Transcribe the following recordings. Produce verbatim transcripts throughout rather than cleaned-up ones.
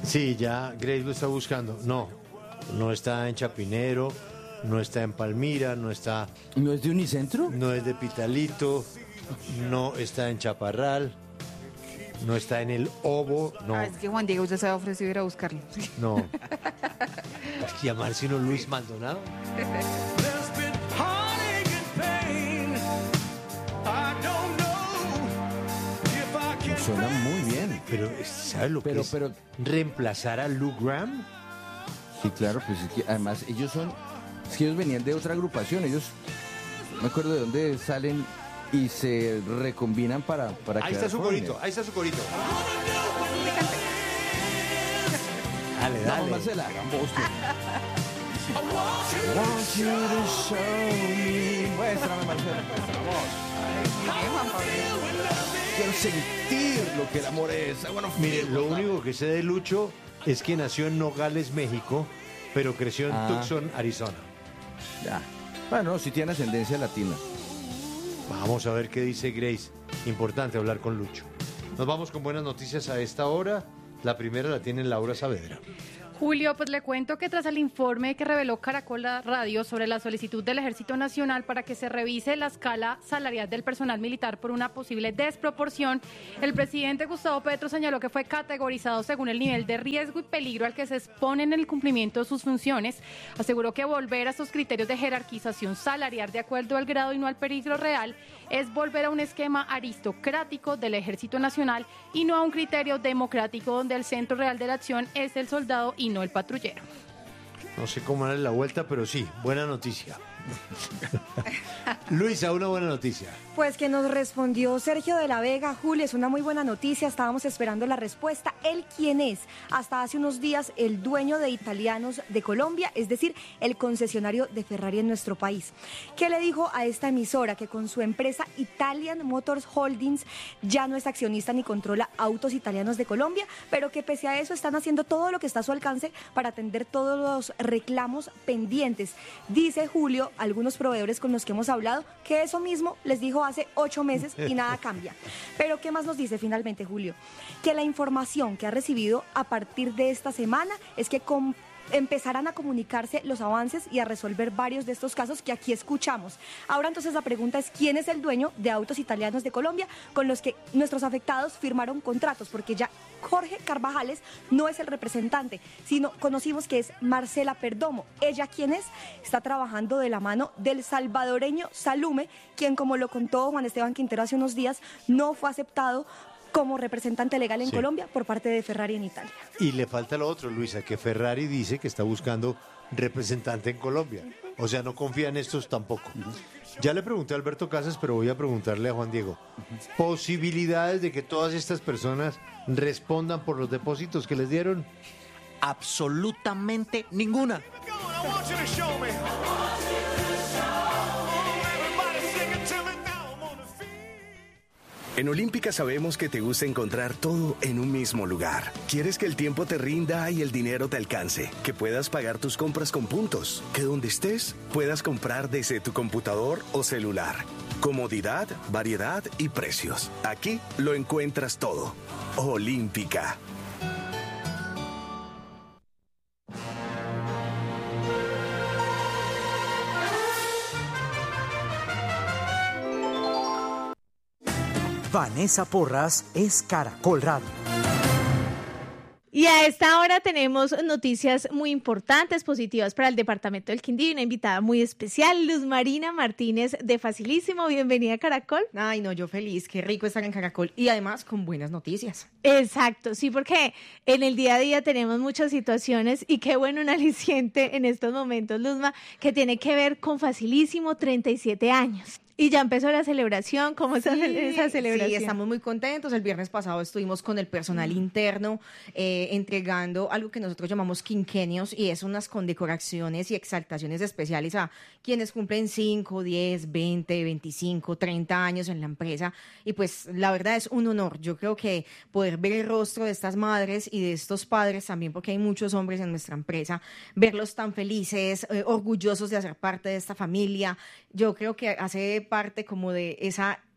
Sí, ya Grace lo está buscando. No, no está en Chapinero, no está en Palmira, no está... ¿No es de Unicentro? No es de Pitalito, no está en Chaparral, no está en el Obo, no. Ah, es que Juan Diego ya se ha ofrecido ir a buscarlo. No. Llamar sino Luis Maldonado. Suena muy bien. Pero, ¿sabes lo pero, que es pero, reemplazar a Lou Gramm? Sí, claro, pues es que además ellos son, es que ellos venían de otra agrupación, ellos, no me acuerdo de dónde salen y se recombinan para, para Ahí está su jóvenes. corito, ahí está su corito. Dale, dale. Vamos, Marcela, hagan voz. I want you to show me. Muéstrame, Marcela, muéstrame voz. Quiero sentir lo que el amor es. Bueno, mire, lo único que sé de Lucho es que nació en Nogales, México, pero creció en ah. Tucson, Arizona. Ya. Bueno, sí tiene ascendencia latina. Vamos a ver qué dice Grace. Importante hablar con Lucho. Nos vamos con buenas noticias a esta hora. La primera la tiene Laura Saavedra. Julio, pues le cuento que tras el informe que reveló Caracol Radio sobre la solicitud del Ejército Nacional para que se revise la escala salarial del personal militar por una posible desproporción, el presidente Gustavo Petro señaló que fue categorizado según el nivel de riesgo y peligro al que se expone en el cumplimiento de sus funciones. Aseguró que volver a estos criterios de jerarquización salarial de acuerdo al grado y no al peligro real es volver a un esquema aristocrático del Ejército Nacional y no a un criterio democrático donde el centro real de la acción es el soldado y no el patrullero. No sé cómo darle la vuelta, pero sí, buena noticia. Luisa, una buena noticia. Pues que nos respondió Sergio de la Vega. Julio, es una muy buena noticia, estábamos esperando la respuesta. ¿Él quién es? Hasta hace unos días el dueño de Italianos de Colombia, es decir, el concesionario de Ferrari en nuestro país. ¿Qué le dijo a esta emisora? Que con su empresa Italian Motors Holdings ya no es accionista ni controla Autos Italianos de Colombia, pero que pese a eso están haciendo todo lo que está a su alcance para atender todos los reclamos pendientes. Dice Julio, algunos proveedores con los que hemos hablado, que eso mismo les dijo hace ocho meses y nada cambia. Pero ¿qué más nos dice finalmente Julio? Que la información que ha recibido a partir de esta semana es que con empezarán a comunicarse los avances y a resolver varios de estos casos que aquí escuchamos. Ahora entonces la pregunta es ¿quién es el dueño de Autos Italianos de Colombia con los que nuestros afectados firmaron contratos? Porque ya Jorge Carvajales no es el representante, sino conocimos que es Marcela Perdomo. ¿Ella quién es? Está trabajando de la mano del salvadoreño Salume, quien, como lo contó Juan Esteban Quintero hace unos días, no fue aceptado como representante legal en sí. Colombia por parte de Ferrari en Italia. Y le falta lo otro, Luisa, que Ferrari dice que está buscando representante en Colombia. O sea, no confía en estos tampoco. Uh-huh. Ya le pregunté a Alberto Casas, pero voy a preguntarle a Juan Diego. Uh-huh. ¿Posibilidades de que todas estas personas respondan por los depósitos que les dieron? Absolutamente ninguna. En Olímpica sabemos que te gusta encontrar todo en un mismo lugar. Quieres que el tiempo te rinda y el dinero te alcance, que puedas pagar tus compras con puntos, que donde estés puedas comprar desde tu computador o celular. Comodidad, variedad y precios. Aquí lo encuentras todo. Olímpica. Vanessa Porras es Caracol Radio. Y a esta hora tenemos noticias muy importantes, positivas para el departamento del Quindío y una invitada muy especial, Luz Marina Martínez de Facilísimo. Bienvenida a Caracol. Ay, no, yo feliz, qué rico estar en Caracol y además con buenas noticias. Exacto, sí, porque en el día a día tenemos muchas situaciones y qué bueno un aliciente en estos momentos, Luzma, que tiene que ver con Facilísimo, treinta y siete años. Y ya empezó la celebración, ¿cómo es sí, esa celebración? Sí, estamos muy contentos. El viernes pasado estuvimos con el personal interno eh, entregando algo que nosotros llamamos quinquenios y es unas condecoraciones y exaltaciones especiales a quienes cumplen cinco, diez, veinte, veinticinco, treinta años en la empresa. Y pues la verdad es un honor. Yo creo que poder ver el rostro de estas madres y de estos padres también, porque hay muchos hombres en nuestra empresa, verlos tan felices, eh, orgullosos de hacer parte de esta familia. Yo creo que hace parte como de esa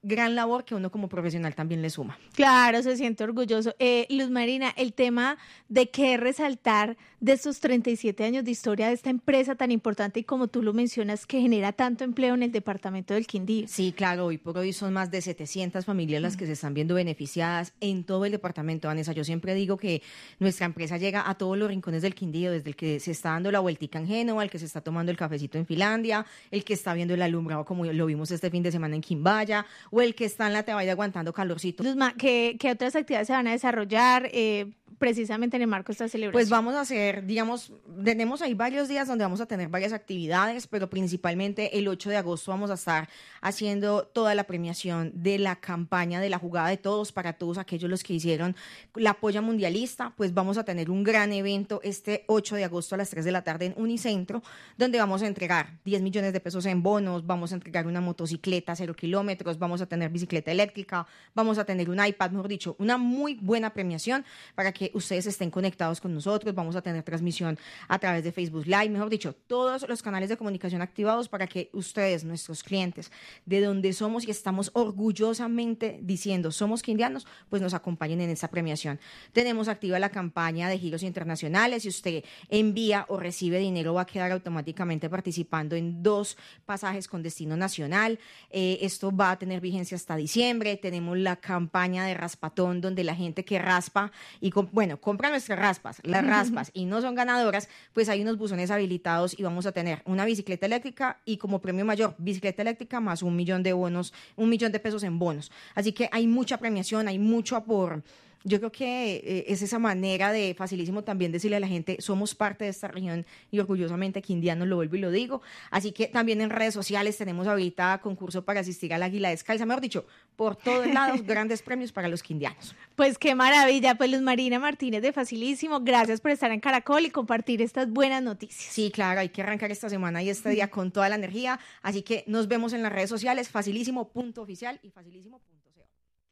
gran labor que uno como profesional también le suma. Claro, se siente orgulloso. Eh, Luz Marina, el tema de qué resaltar de estos treinta y siete años de historia de esta empresa tan importante y como tú lo mencionas, que genera tanto empleo en el departamento del Quindío. Sí, claro, hoy por hoy son más de setecientas familias las que se están viendo beneficiadas en todo el departamento, Vanessa. Yo siempre digo que nuestra empresa llega a todos los rincones del Quindío, desde el que se está dando la vueltica en Génova, el que se está tomando el cafecito en Finlandia, el que está viendo el alumbrado como lo vimos este fin de semana en Quimbaya, o el que está en la Tebaida aguantando calorcito. Luzma, ¿qué, qué otras actividades se van a desarrollar eh, precisamente en el marco de esta celebración? Pues vamos a hacer, digamos, tenemos ahí varios días donde vamos a tener varias actividades, pero principalmente el ocho de agosto vamos a estar haciendo toda la premiación de la campaña de la jugada de todos para todos aquellos los que hicieron la polla mundialista. Pues vamos a tener un gran evento este ocho de agosto a las tres de la tarde en Unicentro, donde vamos a entregar diez millones de pesos en bonos, vamos a entregar una motocicleta cero kilómetros, vamos a tener bicicleta eléctrica, vamos a tener un iPad, mejor dicho, una muy buena premiación para que ustedes estén conectados con nosotros. Vamos a tener transmisión a través de Facebook Live, mejor dicho, todos los canales de comunicación activados para que ustedes, nuestros clientes, de donde somos y estamos orgullosamente diciendo somos quindianos, pues nos acompañen en esta premiación. Tenemos activa la campaña de giros internacionales. Si usted envía o recibe dinero, va a quedar automáticamente participando en dos pasajes con destino nacional. Eh, esto va a tener vigencia hasta diciembre. Tenemos la campaña de raspatón, donde la gente que raspa y, com- bueno, compra nuestras raspas, las raspas y no son ganadoras, pues hay unos buzones habilitados y vamos a tener una bicicleta eléctrica y como premio mayor, bicicleta eléctrica más un millón de bonos, un millón de pesos en bonos. Así que hay mucha premiación, hay mucho por... Yo creo que eh, es esa manera de facilísimo también decirle a la gente, somos parte de esta región y orgullosamente quindianos, lo vuelvo y lo digo. Así que también en redes sociales tenemos ahorita concurso para asistir al Águila Descalza, mejor dicho, por todos lados, grandes premios para los quindianos. Pues qué maravilla, pues Luz Marina Martínez de Facilísimo, gracias por estar en Caracol y compartir estas buenas noticias. Sí, claro, hay que arrancar esta semana y este día con toda la energía, así que nos vemos en las redes sociales, facilísimo punto oficial y facilísimo punto co.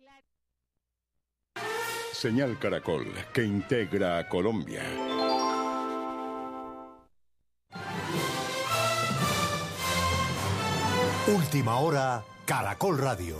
Señal Caracol, que integra a Colombia. Última hora, Caracol Radio.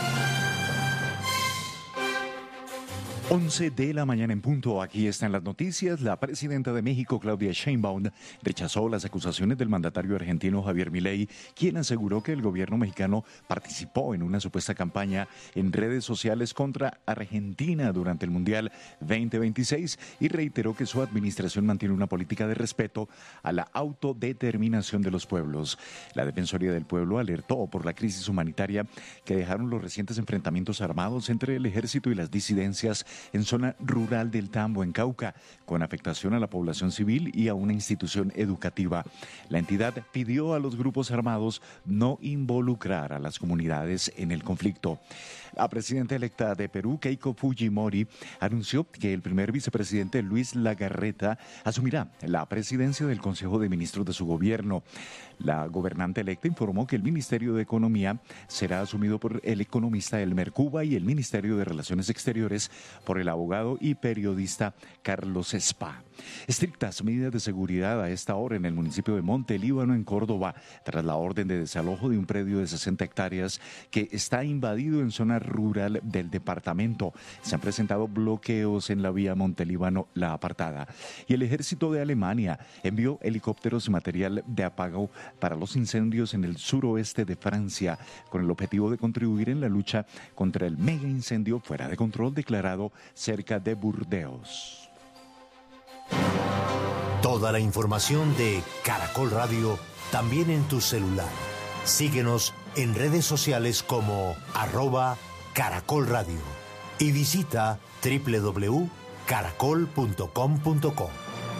once de la mañana en punto. Aquí están las noticias. La presidenta de México, Claudia Sheinbaum, rechazó las acusaciones del mandatario argentino Javier Milei, quien aseguró que el gobierno mexicano participó en una supuesta campaña en redes sociales contra Argentina durante el Mundial veinte veintiséis y reiteró que su administración mantiene una política de respeto a la autodeterminación de los pueblos. La Defensoría del Pueblo alertó por la crisis humanitaria que dejaron los recientes enfrentamientos armados entre el ejército y las disidencias en zona rural del Tambo, en Cauca, con afectación a la población civil y a una institución educativa. La entidad pidió a los grupos armados no involucrar a las comunidades en el conflicto. La presidenta electa de Perú, Keiko Fujimori, anunció que el primer vicepresidente Luis Lagarreta asumirá la presidencia del Consejo de Ministros de su gobierno. La gobernante electa informó que el Ministerio de Economía será asumido por el economista Elmer Cuba y el Ministerio de Relaciones Exteriores por el abogado y periodista Carlos Spa. Estrictas medidas de seguridad a esta hora en el municipio de Monte Líbano, en Córdoba, tras la orden de desalojo de un predio de sesenta hectáreas que está invadido en zona rural del departamento. Se han presentado bloqueos en la vía Monte Líbano, la apartada. Y el ejército de Alemania envió helicópteros y material de apago para los incendios en el suroeste de Francia, con el objetivo de contribuir en la lucha contra el mega incendio fuera de control declarado cerca de Burdeos. Toda la información de Caracol Radio también en tu celular. Síguenos en redes sociales como arroba Caracol Radio y visita doble u doble u doble u punto caracol punto com punto co.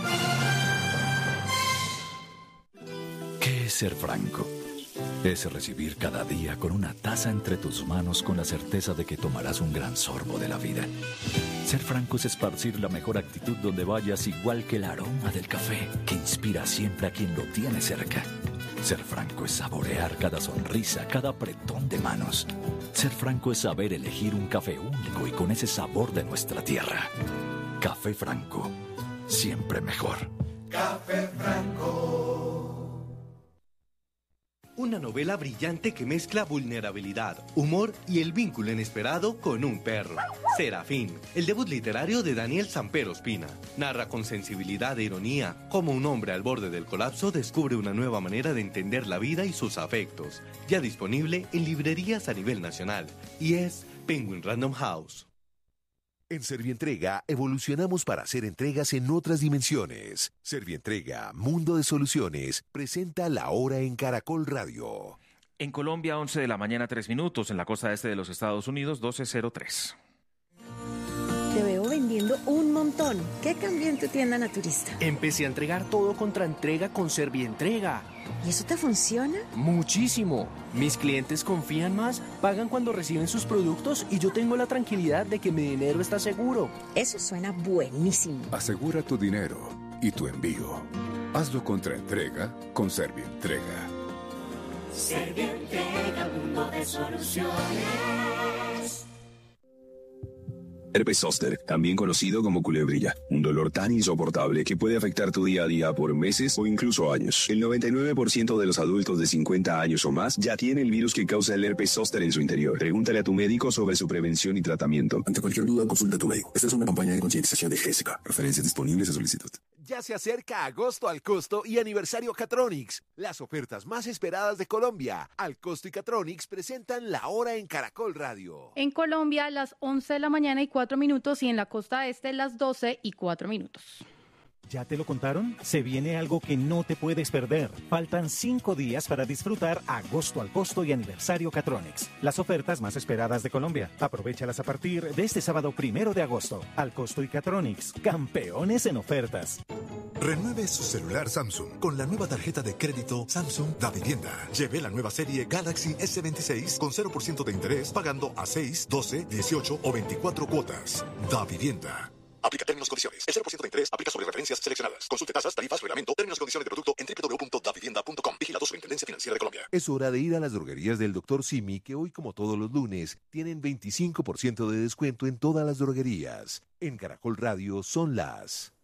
¿Qué es ser franco? Es recibir cada día con una taza entre tus manos con la certeza de que tomarás un gran sorbo de la vida. Ser franco es esparcir la mejor actitud donde vayas, igual que el aroma del café que inspira siempre a quien lo tiene cerca. Ser franco es saborear cada sonrisa, cada apretón de manos. Ser franco es saber elegir un café único y con ese sabor de nuestra tierra. Café Franco, siempre mejor. Café Franco. Una novela brillante que mezcla vulnerabilidad, humor y el vínculo inesperado con un perro. Serafín, el debut literario de Daniel Samper Ospina. Narra con sensibilidad e ironía cómo un hombre al borde del colapso descubre una nueva manera de entender la vida y sus afectos. Ya disponible en librerías a nivel nacional. Y es Penguin Random House. En Servientrega evolucionamos para hacer entregas en otras dimensiones. Servientrega, Mundo de Soluciones, presenta La Hora en Caracol Radio. En Colombia, once de la mañana, tres minutos. En la costa este de los Estados Unidos, doce cero tres. Te veo vendiendo un montón. ¿Qué cambió en tu tienda naturista? Empecé a entregar todo contra entrega con Servientrega. ¿Y eso te funciona? Muchísimo. Mis clientes confían más, pagan cuando reciben sus productos y yo tengo la tranquilidad de que mi dinero está seguro. Eso suena buenísimo. Asegura tu dinero y tu envío. Hazlo contra entrega con Servientrega. Servientrega, mundo de soluciones. Herpes zóster, también conocido como culebrilla, un dolor tan insoportable que puede afectar tu día a día por meses o incluso años. El noventa y nueve por ciento de los adultos de cincuenta años o más ya tiene el virus que causa el herpes zóster en su interior. Pregúntale a tu médico sobre su prevención y tratamiento. Ante cualquier duda, consulta a tu médico. Esta es una campaña de concientización de Jessica. Referencias disponibles a solicitud. Ya se acerca agosto al costo y aniversario Catronics. Las ofertas más esperadas de Colombia. Al costo y Catronics presentan La Hora en Caracol Radio. En Colombia, las once de la mañana y cuatro minutos y en la costa este, las doce y cuatro minutos. ¿Ya te lo contaron? Se viene algo que no te puedes perder. Faltan cinco días para disfrutar agosto al costo y aniversario Catronics. Las ofertas más esperadas de Colombia. Aprovéchalas a partir de este sábado primero de agosto. Al costo y Catronics, campeones en ofertas. Renueve su celular Samsung con la nueva tarjeta de crédito Samsung Da Vivienda. Lleve la nueva serie Galaxy ese veintiséis con cero por ciento de interés pagando a seis, doce, dieciocho o veinticuatro cuotas. Da Vivienda. Aplica términos y condiciones. El cero por ciento de interés aplica sobre referencias seleccionadas. Consulte tasas, tarifas, reglamento, términos y condiciones de producto en doble u doble u doble u punto da vivienda punto com. Vigilado Superintendencia Financiera de Colombia. Es hora de ir a las droguerías del doctor Simi, que hoy, como todos los lunes, tienen veinticinco por ciento de descuento en todas las droguerías. En Caracol Radio son las...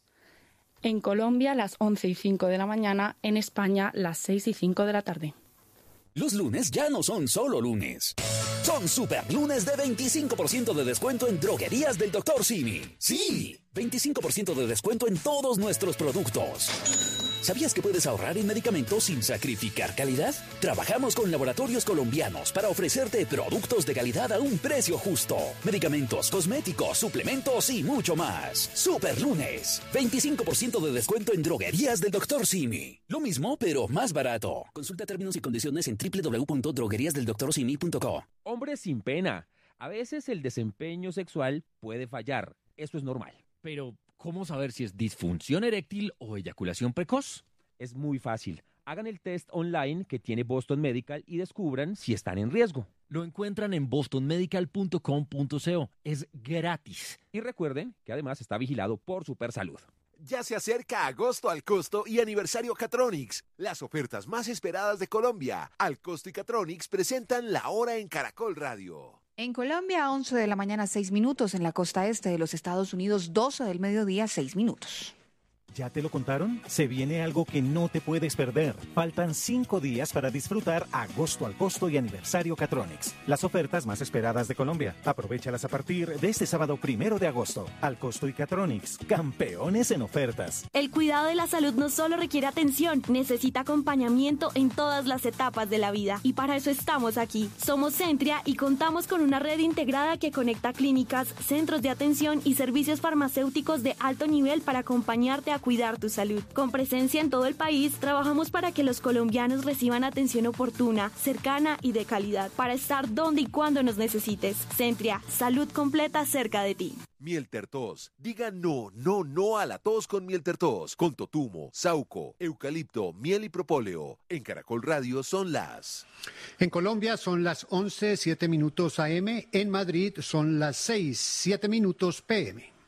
En Colombia, las once y cinco de la mañana. En España, las seis y cinco de la tarde. Los lunes ya no son solo lunes. Son super lunes de veinticinco por ciento de descuento en droguerías del doctor Simi. Sí, veinticinco por ciento de descuento en todos nuestros productos. ¿Sabías que puedes ahorrar en medicamentos sin sacrificar calidad? Trabajamos con laboratorios colombianos para ofrecerte productos de calidad a un precio justo. Medicamentos, cosméticos, suplementos y mucho más. Super lunes. veinticinco por ciento de descuento en droguerías del doctor Simi. Lo mismo, pero más barato. Consulta términos y condiciones en doble u doble u doble u punto droguerías del doctor simi punto co. Hombres sin pena. A veces el desempeño sexual puede fallar. Eso es normal. Pero, ¿cómo saber si es disfunción eréctil o eyaculación precoz? Es muy fácil. Hagan el test online que tiene Boston Medical y descubran si están en riesgo. Lo encuentran en boston medical punto com punto co. Es gratis. Y recuerden que además está vigilado por Supersalud. Ya se acerca agosto al costo y aniversario Catronics. Las ofertas más esperadas de Colombia. Al costo y Catronics presentan La Hora en Caracol Radio. En Colombia, once de la mañana, seis minutos. En la costa este de los Estados Unidos, doce del mediodía, seis minutos. ¿Ya te lo contaron? Se viene algo que no te puedes perder. Faltan cinco días para disfrutar agosto al costo y aniversario Catronics. Las ofertas más esperadas de Colombia. Aprovéchalas a partir de este sábado primero de agosto. Al costo y Catronics, campeones en ofertas. El cuidado de la salud no solo requiere atención, necesita acompañamiento en todas las etapas de la vida. Y para eso estamos aquí. Somos Centria y contamos con una red integrada que conecta clínicas, centros de atención y servicios farmacéuticos de alto nivel para acompañarte a cuidar tu salud. Con presencia en todo el país, trabajamos para que los colombianos reciban atención oportuna, cercana y de calidad, para estar donde y cuando nos necesites. Centria, salud completa cerca de ti. Miel Tertos. Diga no, no, no a la tos con Miel Tertos. Con totumo, sauco, eucalipto, miel y propóleo. En Caracol Radio son las... En Colombia son las once, siete minutos A M. En Madrid son las seis, siete minutos P M.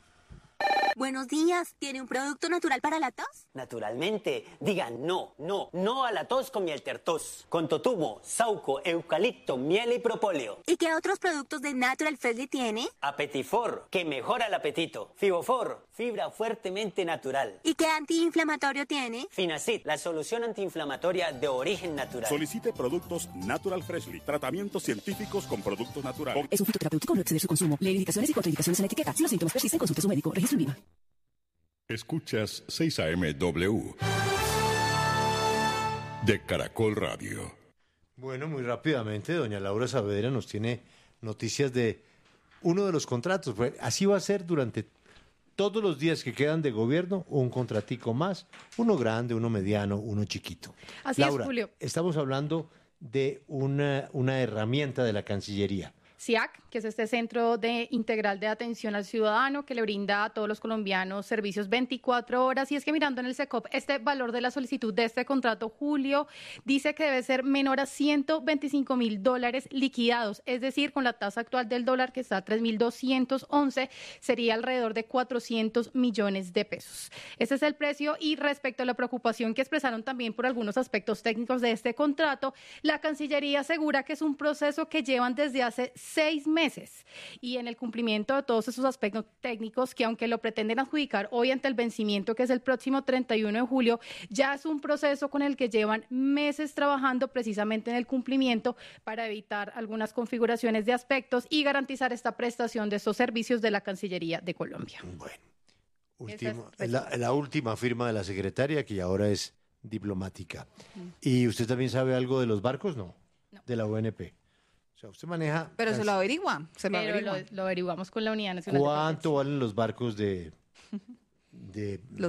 Buenos días, ¿tiene un producto natural para la tos? Naturalmente, digan no, no, no a la tos con Miel Tertos. Con totumo, sauco, eucalipto, miel y propóleo. ¿Y qué otros productos de Natural Freshly tiene? Apetifor, que mejora el apetito. Fibofor, fibra fuertemente natural. ¿Y qué antiinflamatorio tiene? Finacid, la solución antiinflamatoria de origen natural. Solicite productos Natural Freshly, tratamientos científicos con productos naturales. Es un fitoterapéutico, no exceder su consumo. Lee indicaciones y contraindicaciones en la etiqueta. Si los síntomas persisten, consulte a su médico. Registro en IVA. Escuchas seis A M W de Caracol Radio. Bueno, muy rápidamente, doña Laura Saavedra nos tiene noticias de uno de los contratos. Pues así va a ser durante todos los días que quedan de gobierno, un contratico más, uno grande, uno mediano, uno chiquito. Así Laura, es, Julio. Estamos hablando de una, una herramienta de la Cancillería. C I A C, que es este Centro de Integral de Atención al Ciudadano que le brinda a todos los colombianos servicios veinticuatro horas. Y es que mirando en el SECOP, este valor de la solicitud de este contrato, Julio, dice que debe ser menor a ciento veinticinco mil dólares liquidados. Es decir, con la tasa actual del dólar, que está a tres mil doscientos once, sería alrededor de cuatrocientos millones de pesos. Ese es el precio. Y respecto a la preocupación que expresaron también por algunos aspectos técnicos de este contrato, la Cancillería asegura que es un proceso que llevan desde hace seis meses y en el cumplimiento de todos esos aspectos técnicos que, aunque lo pretenden adjudicar hoy ante el vencimiento, que es el próximo treinta y uno de julio, ya es un proceso con el que llevan meses trabajando precisamente en el cumplimiento para evitar algunas configuraciones de aspectos y garantizar esta prestación de estos servicios de la Cancillería de Colombia. Bueno, último, es la, la última firma de la secretaria, que ahora es diplomática. ¿Y usted también sabe algo de los barcos? No, no. De la O N P. O sea, usted maneja... Pero se lo averigua, se lo Pero averigua. Lo, lo averiguamos con la Unidad Nacional de ¿Cuánto valen los barcos de, de